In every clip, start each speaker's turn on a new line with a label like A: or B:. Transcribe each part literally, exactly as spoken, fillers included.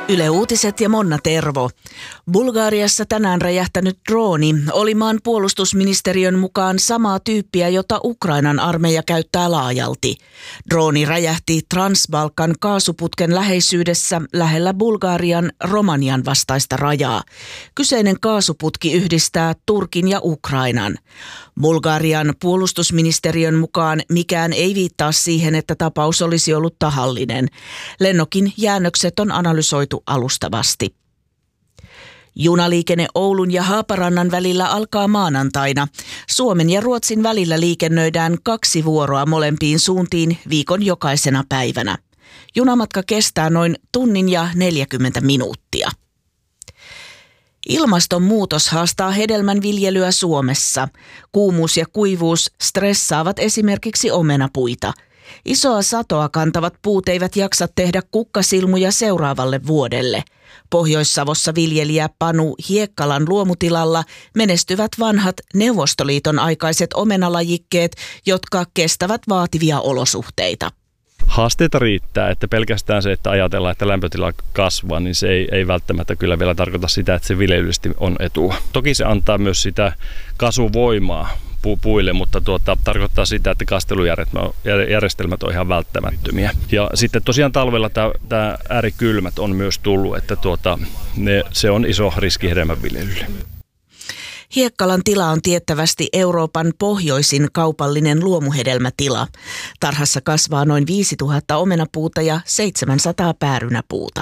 A: Yle Uutiset ja Monna Tervo. Bulgariassa tänään räjähtänyt drooni oli maan puolustusministeriön mukaan samaa tyyppiä, jota Ukrainan armeija käyttää laajalti. Drooni räjähti Transbalkan kaasuputken läheisyydessä lähellä Bulgarian Romanian vastaista rajaa. Kyseinen kaasuputki yhdistää Turkin ja Ukrainan. Bulgarian puolustusministeriön mukaan mikään ei viittaa siihen, että tapaus olisi ollut tahallinen. Lennokin jäännökset on analysoitu alustavasti. Junaliikenne Oulun ja Haaparannan välillä alkaa maanantaina. Suomen ja Ruotsin välillä liikennöidään kaksi vuoroa molempiin suuntiin viikon jokaisena päivänä. Junamatka kestää noin tunnin ja neljäkymmentä minuuttia. Ilmastonmuutos haastaa hedelmänviljelyä Suomessa. Kuumuus ja kuivuus stressaavat esimerkiksi omenapuita. Isoa satoa kantavat puut eivät jaksa tehdä kukkasilmuja seuraavalle vuodelle. Pohjois-Savossa viljelijä Panu Hiekkalan luomutilalla menestyvät vanhat Neuvostoliiton aikaiset omenalajikkeet, jotka kestävät vaativia olosuhteita.
B: Haasteita riittää, että pelkästään se, että ajatellaan, että lämpötila kasvaa, niin se ei, ei välttämättä kyllä vielä tarkoita sitä, että se viljelyllisesti on etua. Toki se antaa myös sitä kasvuvoimaa pu- puille, mutta tuota, tarkoittaa sitä, että kastelujärjestelmät on ihan välttämättömiä. Ja sitten tosiaan talvella tämä äärikylmät on myös tullut, että tuota, ne, se on iso riski hedelmänviljelylle.
A: Hiekkalan tila on tiettävästi Euroopan pohjoisin kaupallinen luomuhedelmätila. Tarhassa kasvaa noin viisituhatta omenapuuta ja seitsemänsataa päärynäpuuta.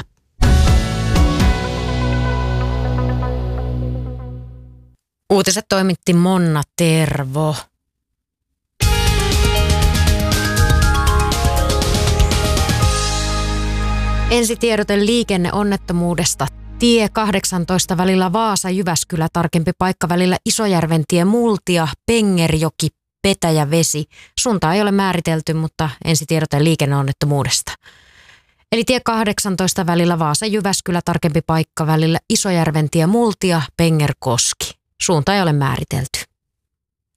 C: Uutiset toimitti Monna Tervo. Ensitiedote liikenneonnettomuudesta. Tie kahdeksantoista välillä Vaasa-Jyväskylä, tarkempi paikka välillä Isojärventie Multia, Pengerjoki, Petäjävesi. Suuntaa ei ole määritelty, mutta ensitiedote liikenneonnettomuudesta. Eli tie kahdeksantoista välillä Vaasa-Jyväskylä, tarkempi paikka välillä Isojärventie Multia, Pengerkoski. Suunta ei ole määritelty.